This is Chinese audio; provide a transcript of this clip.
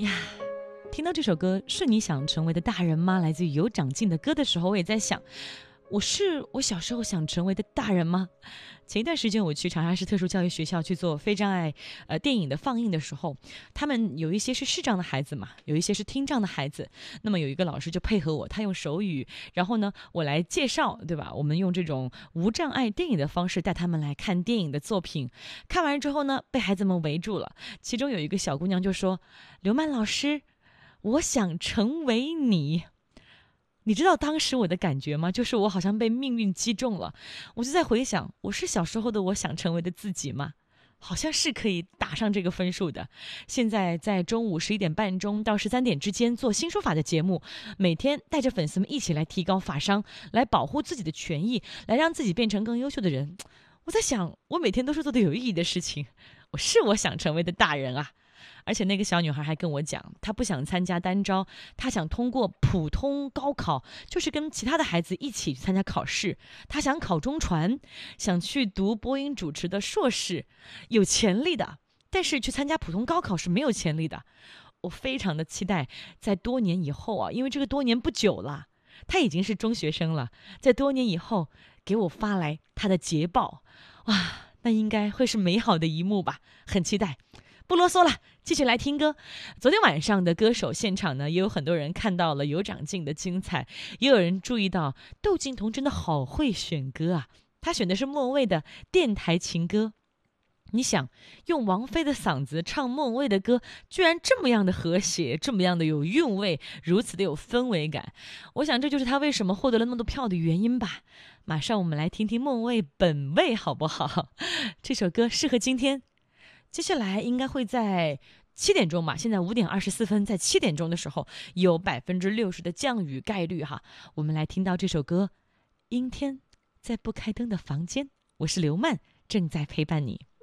呀，听到这首歌是你想成为的大人吗？来自于有长进的歌的时候，我也在想，我是我小时候想成为的大人吗？前一段时间我去长沙市特殊教育学校去做非障碍电影的放映的时候，他们有一些是视障的孩子嘛，有一些是听障的孩子。那么有一个老师就配合我，他用手语，然后呢我来介绍，对吧？我们用这种无障碍电影的方式带他们来看电影的作品。看完之后呢，被孩子们围住了，其中有一个小姑娘就说：“刘曼老师，我想成为你。”你知道当时我的感觉吗？就是我好像被命运击中了。我就在回想，我是小时候的我想成为的自己吗？好像是可以打上这个分数的。现在在中午11点半钟到13点之间做新说法的节目，每天带着粉丝们一起来提高法商，来保护自己的权益，来让自己变成更优秀的人。我在想，我每天都是做的有意义的事情，我想成为的大人啊。而且那个小女孩还跟我讲，她不想参加单招，她想通过普通高考，就是跟其他的孩子一起参加考试。她想考中传，想去读播音主持的硕士，有潜力的。但是去参加普通高考是没有潜力的。我非常的期待，在多年以后啊，因为这个多年不久了，她已经是中学生了，在多年以后给我发来她的捷报，哇，那应该会是美好的一幕吧，很期待。不啰嗦了，继续来听歌。昨天晚上的歌手现场呢，也有很多人看到了有长进的精彩，也有人注意到窦靖童真的好会选歌啊，他选的是莫文蔚的电台情歌。你想用王菲的嗓子唱莫文蔚的歌，居然这么样的和谐，这么样的有韵味，如此的有氛围感。我想这就是他为什么获得了那么多票的原因吧。马上我们来听听莫文蔚本味好不好？这首歌适合今天。接下来应该会在7点钟吧，现在5点24分，在7点钟的时候有60%的降雨概率哈。我们来听到这首歌《阴天在不开灯的房间》，我是刘曼，正在陪伴你。